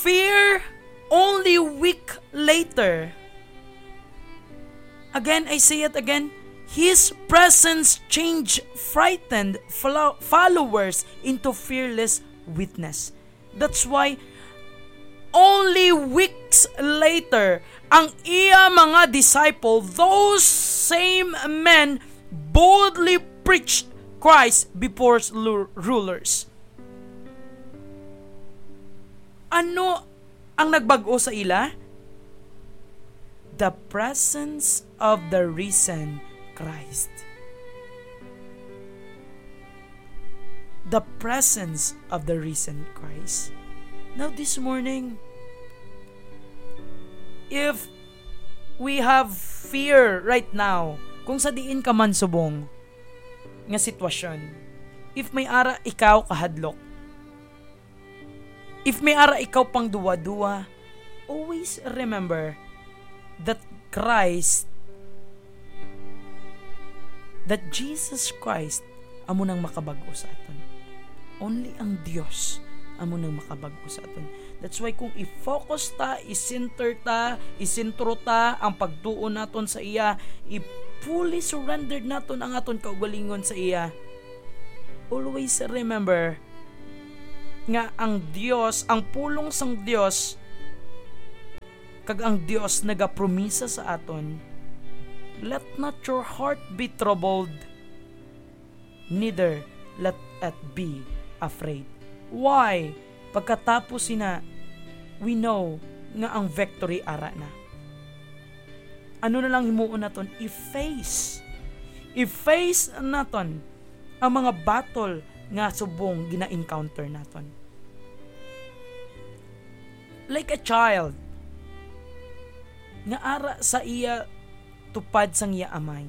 fear only week later. Again, I say it again. His presence changed frightened followers into fearless witness. That's why only weeks later, ang iya mga disciple, those same men boldly preached Christ before rulers. Ano ang nagbago sa ila? The presence of the risen Christ. The presence of the risen Christ. Now this morning, if we have fear right now, kung sa diin ka man subong nga sitwasyon, if may ara ikaw kahadlok, if may ara ikaw pang duwa-duwa, always remember that Jesus Christ amo nang makabago sa aton. Only ang Dios amo nang makabago sa aton. That's why kung i-focus ta, isintro ta ang pagtuon naton sa iya, i-fully surrendered naton ang aton kaugalingon sa iya, always remember nga ang Dios, ang pulong sang Dios, kag ang Dios nagapromisa sa aton, let not your heart be troubled, neither let it be afraid. Why? Pagkatapos we know nga ang victory ara na. Ano na lang himuon naton? I-face naton ang mga battle nga subong gina-encounter naton. Like a child nga ara sa iya tupad sang iya amay.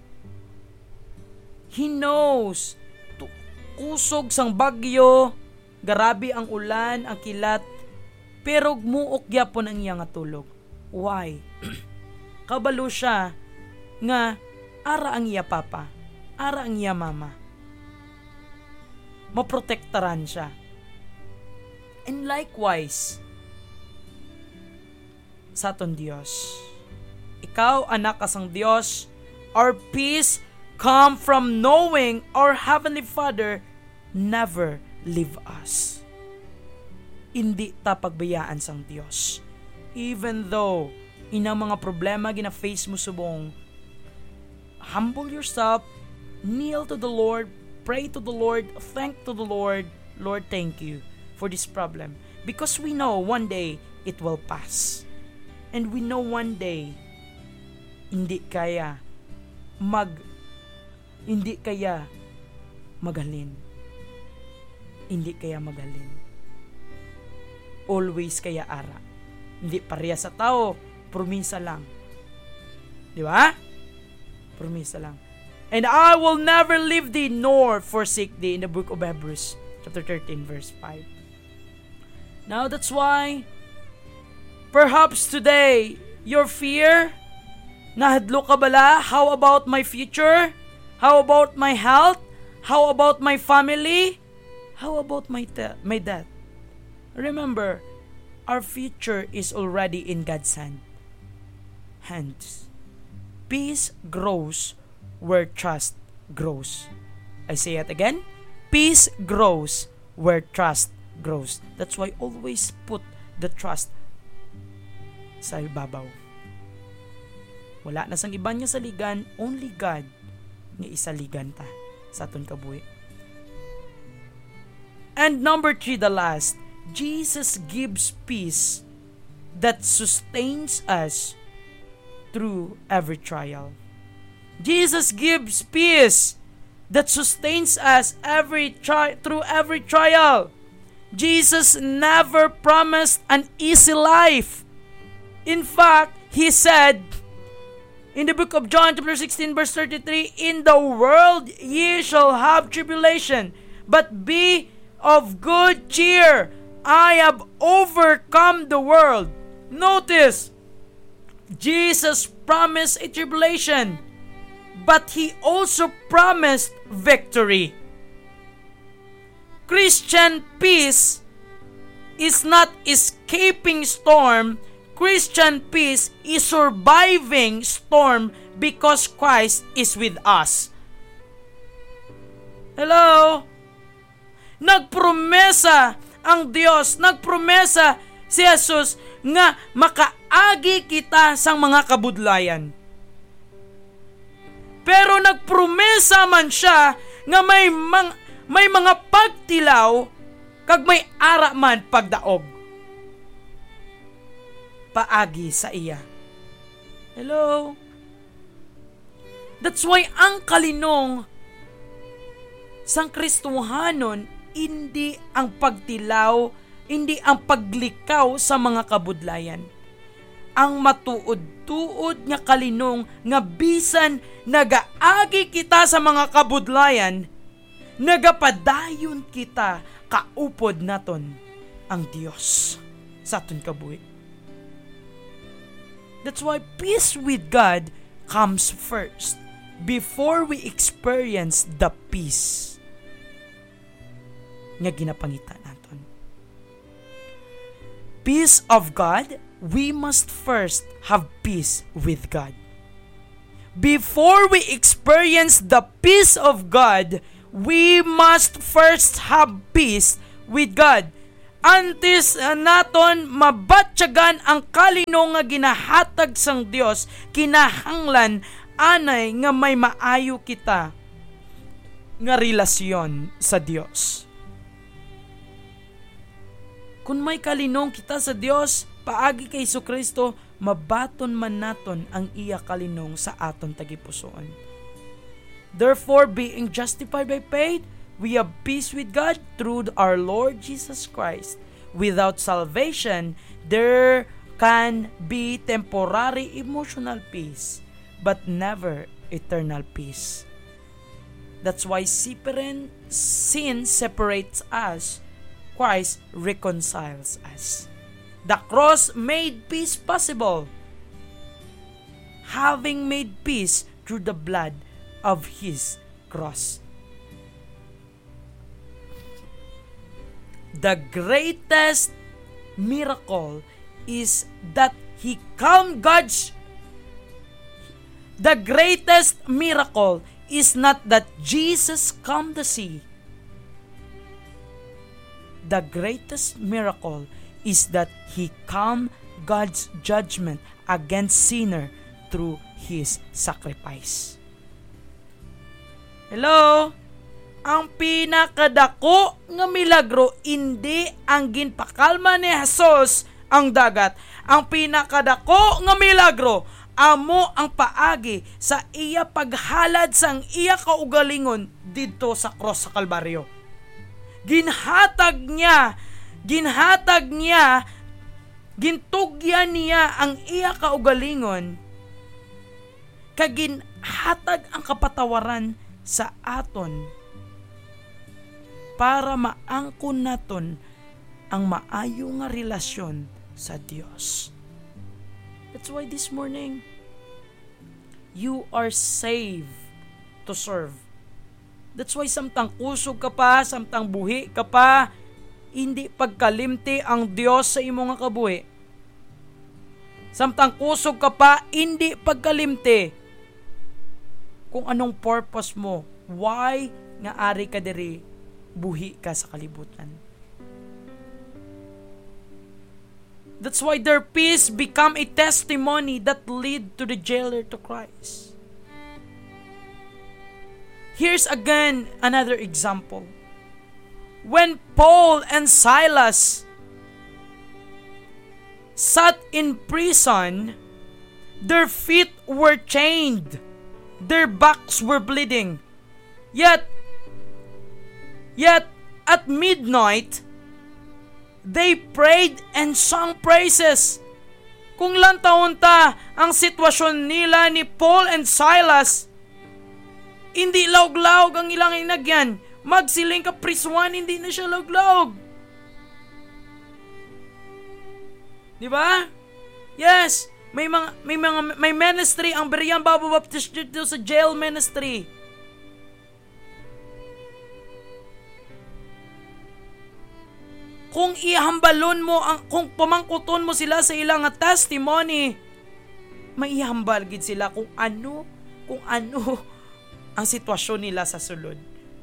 He knows kusog sang bagyo, garabi ang ulan, ang kilat, pero muok gyapon ang iya nga tulog. Why? Kabalo siya nga ara ang iya papa, ara ang iya mama. Maprotektaran siya. And likewise, sa aton Dios, ikaw anak kasang Dios, our peace come from knowing our Heavenly Father never leave us. Hindi ta pagbayaan sang Dios. Even though inang mga problema gina-face mo subong, humble yourself, kneel to the Lord, pray to the Lord, thank to the Lord. Lord, thank you for this problem. Because we know one day it will pass. And we know one day hindi kaya magalin. Hindi kaya magalin. Always kaya ara. Hindi pareha sa tao, promisa lang. Di ba? Promisa lang. And I will never leave thee nor forsake thee in the book of Hebrews chapter 13 verse 5. Now that's why perhaps today your fear, nahadlo ka bala? How about my future? How about my health? How about my family? How about my death? Remember, our future is already in God's hands. Peace grows where trust grows. I say it again. Peace grows where trust grows. That's why always put the trust sa ibabaw. Wala na sang iban nga saligan, only God nga isaligan ta sa aton kabuhi. And number 3, the last, Jesus gives peace that sustains us through every trial. Jesus gives peace that sustains us through every trial. Jesus never promised an easy life. In fact, He said in the book of John chapter 16 verse 33, in the world ye shall have tribulation, but be of good cheer. I have overcome the world. Notice, Jesus promised a tribulation, but He also promised victory. Christian peace is not escaping storm. Christian peace is surviving storm because Christ is with us. Hello? Nagpromesa ang Dios, nagpromesa si Jesus nga makaagi kita sang mga kabudlayan. Pero nagpromesa man siya nga may mga pagtilaw kag may ara man pagdaog. Paagi sa iya. Hello? That's why ang kalinong sang Kristohanon hindi ang pagtilaw, hindi ang paglikaw sa mga kabudlayan. Ang matuod-tuod nga kalinong nga bisan nagaagi kita sa mga kabudlayan, nagapadayon kita kaupod naton ang Dios sa aton kabuhi. That's why peace with God comes first before we experience the peace nga ginapangita naton. Peace of God, we must first have peace with God. Before we experience the peace of God, we must first have peace with God. Antes naton mabatyagan ang kalinong nga ginahatag sang Dios, kinahanglan anay nga may maayo kita nga relasyon sa Dios. Kung may kalinong kita sa Dios, paagi kay Jesucristo, mabaton man naton ang iya kalinong sa aton tagipusoon. Therefore, being justified by faith, we have peace with God through our Lord Jesus Christ. Without salvation, there can be temporary emotional peace, but never eternal peace. That's why sin separates us. Christ reconciles us. The cross made peace possible, having made peace through the blood of His cross. The greatest miracle is that He calmed God's. The greatest miracle is not that Jesus calmed the sea. The greatest miracle is that He calmed God's judgment against sinner through His sacrifice. Hello? Ang pinakadako nga milagro hindi ang ginpakalma ni Jesus ang dagat. Ang pinakadako nga milagro amo ang paagi sa iya paghalad sang iya kaugalingon didto sa cross sa Kalbaryo. Ginhatag niya, gintugyan niya ang iya kaugalingon kag ginhatag ang kapatawaran sa aton para maangkon naton ang maayo nga relasyon sa Dios. That's why this morning, you are saved to serve. That's why samtang kusog ka pa, samtang buhi ka pa, hindi pagkalimti ang Dios sa imo nga kabuhi. Samtang kusog ka pa, hindi pagkalimti kung anong purpose mo. Why nga ari ka diri buhi ka sa kalibutan. That's why their peace become a testimony that lead to the jailer to Christ. Here's again another example. When Paul and Silas sat in prison, their feet were chained, their backs were bleeding. Yet at midnight, they prayed and sang praises. Kung lantaon ta ang sitwasyon nila ni Paul and Silas, hindi laog-laog ang ilang inagyan. Magsiling ka prisuan, hindi na siya laog-laog. Di ba? Yes, may ministry ang Berean Bible Baptist dito sa jail ministry. kung ihambalon mo, kung pamangkuton mo sila sa ilang testimony, maihambal gid sila kung ano ang sitwasyon nila sa sulod.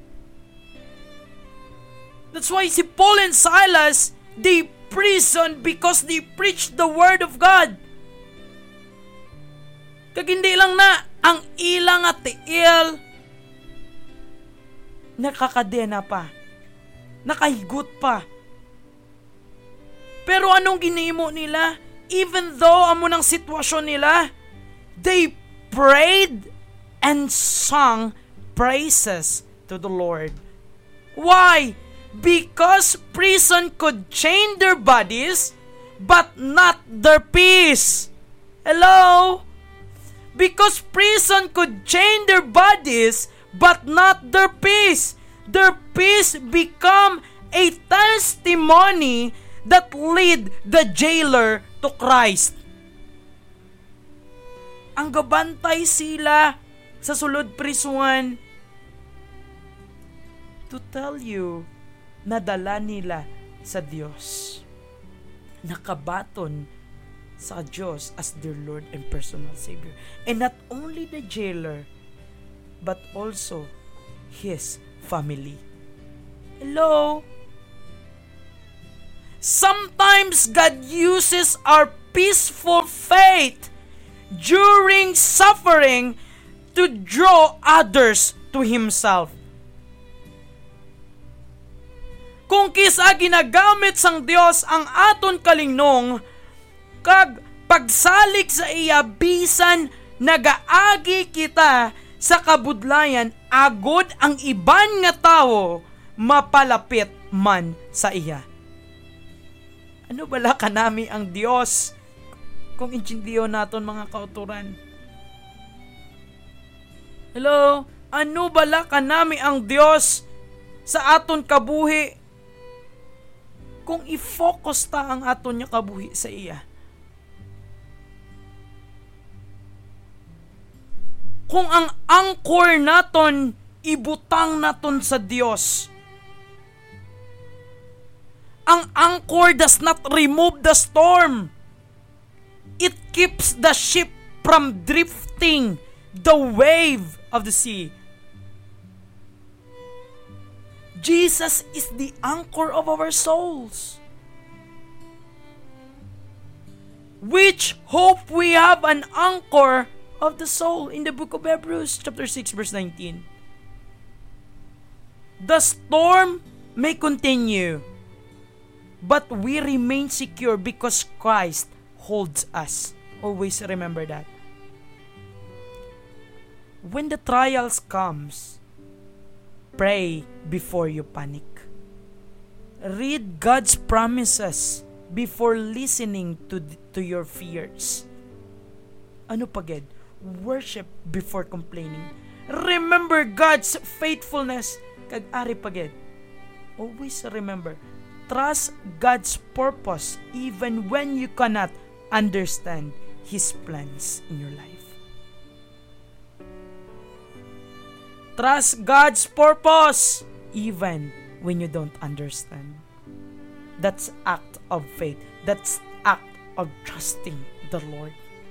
That's why si Paul and Silas, they prison because they preached the word of God. Kag hindi lang na ang ilang at tiil nakakadena pa, nakahigot pa. Pero anong ginimo nila? Even though amo ng sitwasyon nila, they prayed and sung praises to the Lord. Why? Because prison could chain their bodies, but not their peace. Hello? Because prison could chain their bodies, but not their peace. Their peace become a testimony that lead the jailer to Christ. Ang gabantay sila sa sulod prisuan to tell you na dala nila sa Diyos. Nakabaton sa Diyos as their Lord and personal Savior. And not only the jailer, but also his family. Hello? Sometimes God uses our peaceful faith during suffering to draw others to Himself. Kung kisa ginagamit sang Dios ang aton kalingnong, kag pagsalig sa iya bisan nagaagi kita sa kabudlayan, agod ang iban nga tawo mapalapit man sa iya. Ano bala kanami ang Dios kung intindiyo naton mga kauturan? Hello? Ano bala kanami ang Dios sa aton kabuhi kung i-focus ta ang aton nya kabuhi sa iya? Kung ang anchor naton ibutang naton sa Dios, ang anchor does not remove the storm. It keeps the ship from drifting the wave of the sea. Jesus is the anchor of our souls. Which hope we have an anchor of the soul in the book of Hebrews chapter 6 verse 19. The storm may continue, but we remain secure because Christ holds us. Always remember that. When the trials comes, pray before you panic. Read God's promises before listening to your fears. Ano pagid? Worship before complaining. Remember God's faithfulness kag ari pagid. Always remember, trust God's purpose even when you cannot understand His plans in your life. Trust God's purpose even when you don't understand. That's act of faith. That's act of trusting the Lord.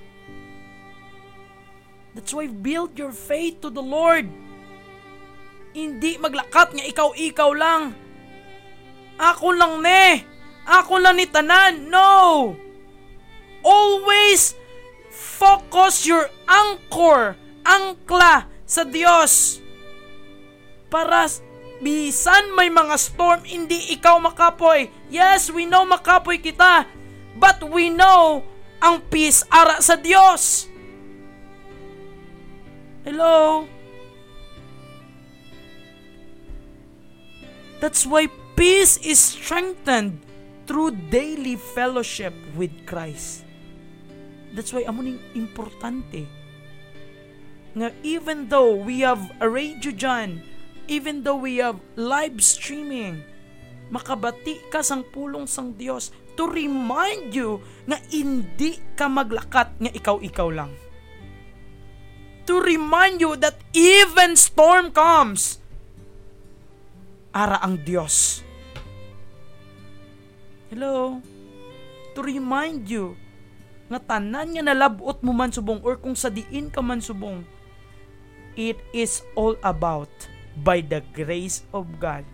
That's why build your faith to the Lord. Hindi maglakat nga ikaw lang. Ako lang ne. Ako lang ni tanan. No. Always focus your angkla sa Dios. Para bisan may mga storm, hindi ikaw makapoy. Yes, we know makapoy kita. But we know ang peace ara sa Dios. Hello? That's why peace is strengthened through daily fellowship with Christ. That's why amuning importante nga even though we have a radio dyan, even though we have live streaming, makabati ka sang pulong sang Dios to remind you na hindi ka maglakat nga ikaw lang. To remind you that even storm comes, ara ang Dios. Hello? To remind you, nga tanan nga nalabot mo man subong or kung sa diin ka man subong, it is all about by the grace of God.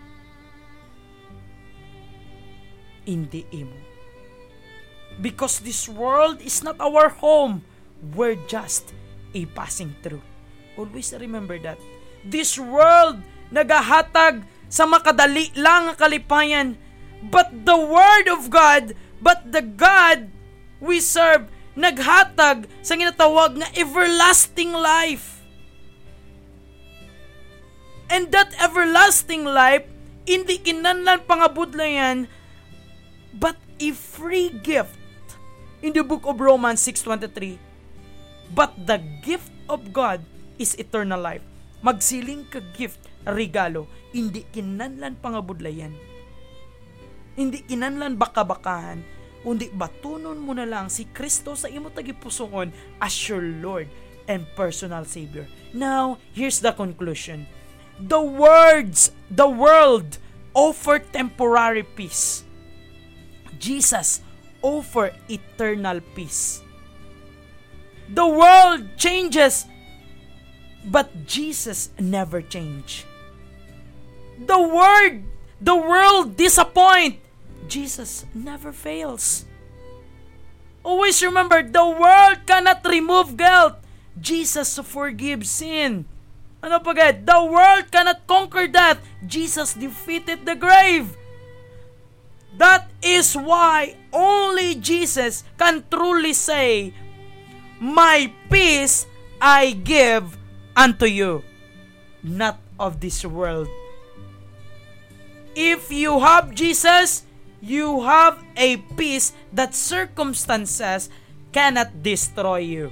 Hindi imo. Because this world is not our home. We're just a passing through. Always remember that. This world nagahatag sa makadali lang nga kalipayan, but the Word of God, but the God we serve, naghatag sa ginatawag nga everlasting life. And that everlasting life, hindi kinahanglan pangabudlayan, but a free gift. In the book of Romans 6:23, but the gift of God is eternal life. Magsiling ka gift, regalo, hindi kinahanglan pangabudlayan. Hindi kinahanglan baka-bakahan, kundi batunon mo na lang si Kristo sa imo tagipusoon as your Lord and personal Savior. Now, here's the conclusion. The world offer temporary peace. Jesus offer eternal peace. The world changes, but Jesus never change. The world disappoint. Jesus never fails. Always remember, the world cannot remove guilt. Jesus forgives sin. Ano pa gaya? The world cannot conquer death. Jesus defeated the grave. That is why only Jesus can truly say, my peace I give unto you, not of this world. If you have Jesus, you have a peace that circumstances cannot destroy you.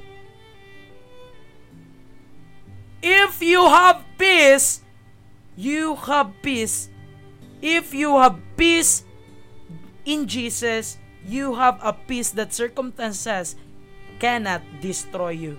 If you have peace, you have peace. If you have peace in Jesus, you have a peace that circumstances cannot destroy you.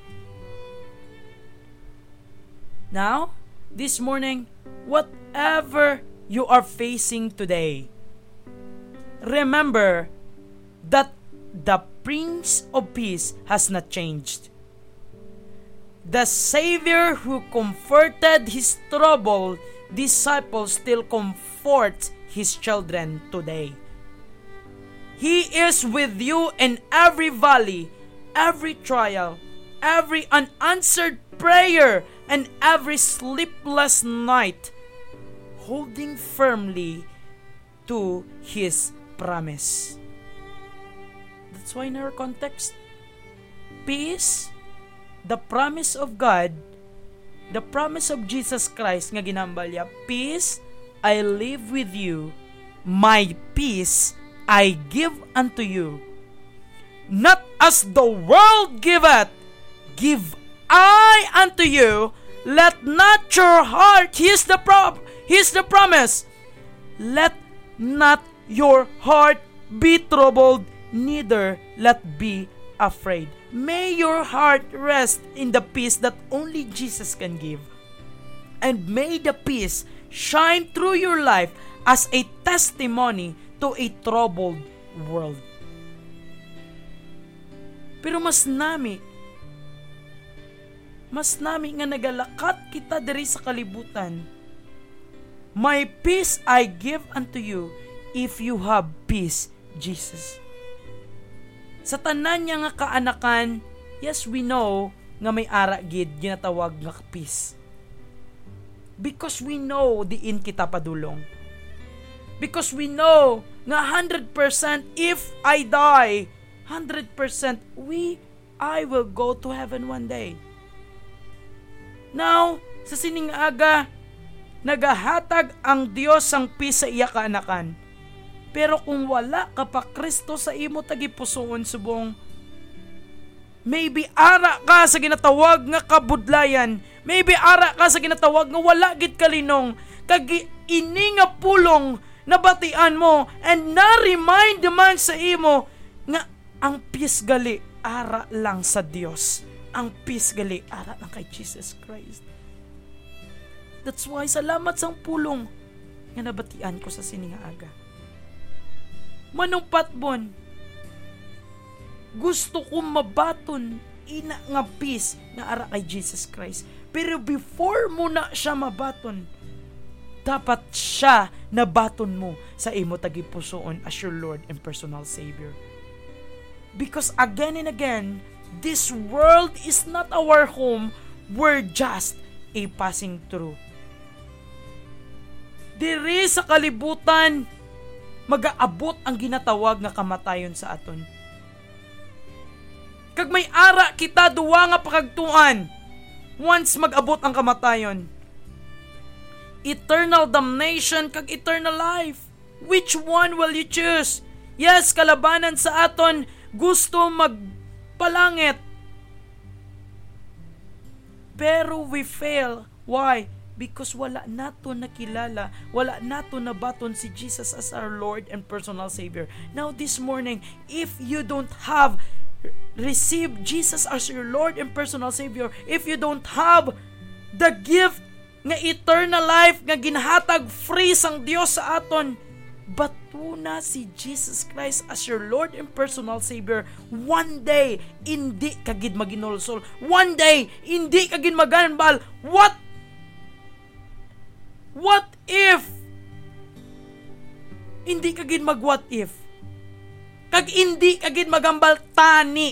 Now, this morning, whatever you are facing today, remember that the Prince of Peace has not changed. The Savior who comforted His troubled disciples still comforts His children today. He is with you in every valley, every trial, every unanswered prayer, and every sleepless night, holding firmly to His promise. That's why in our context, peace, the promise of God, the promise of Jesus Christ nga ginambal niya, peace I live with you, my peace I give unto you. Not as the world giveth, give I unto you. Let not your heart, here's the promise, let not your heart be troubled, neither let be afraid. May your heart rest in the peace that only Jesus can give. And may the peace shine through your life as a testimony to a troubled world. Pero mas nami nga nagalakat kita diri sa kalibutan. My peace I give unto you if you have peace, Jesus. Sa tanan niya nga kaanakan, yes, we know nga may ara gid ginatawag nga peace. Because we know diin kita padulong. Because we know nga 100% if I die, 100% I will go to heaven one day. Now, sa sining aga, nagahatag ang Dios ang peace sa iya kaanakan. Pero kung wala ka pa Kristo sa imo tagipusoon subong, maybe ara ka sa ginatawag nga kabudlayan, maybe ara ka sa ginatawag nga wala gid kalinong, kag ini nga pulong nabatian mo and na-remind man sa imo nga ang peace gali ara lang sa Dios. Ang peace gali ara lang kay Jesus Christ. That's why salamat sang pulong nga nabatian ko sa sining aga. manungpatbon. Gusto ko mabaton ina nga peace nga ara kay Jesus Christ. Pero before mo na siya mabaton, dapat siya nabaton mo sa imo tagipusoon as your Lord and personal Savior. Because again and again, this world is not our home. We're just a passing through. Diri sa kalibutan, mag-aabot ang ginatawag nga kamatayon sa aton. Kag may ara kita duwa nga pakagtuan, once mag-abot ang kamatayon. Eternal damnation kag eternal life. Which one will you choose? Yes, kalabanan sa aton gusto magpalangit. Pero we fail. Why? Because wala nato nakilala, wala nato nabaton si Jesus as our Lord and personal Savior. Now this morning, if you don't have received Jesus as your Lord and personal Savior, if you don't have the gift nga eternal life nga ginhatag free sang Dios sa aton, batuna si Jesus Christ as your Lord and personal Savior, one day hindi kagid maginolsol, one day hindi kagid maganbal. What if hindi kagid mag what if? Kag hindi kagid magambal tani